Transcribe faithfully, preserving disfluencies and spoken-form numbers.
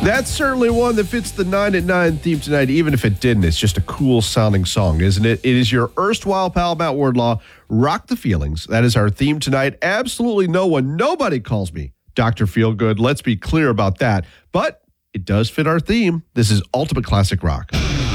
That's certainly one that fits the nine at nine theme tonight. Even if it didn't, it's just a cool sounding song, isn't it? It is your erstwhile pal, Matt Wardlaw. Rock the Feelings. That is our theme tonight. Absolutely no one, nobody calls me Doctor Feelgood. Let's be clear about that. But it does fit our theme. This is Ultimate Classic Rock.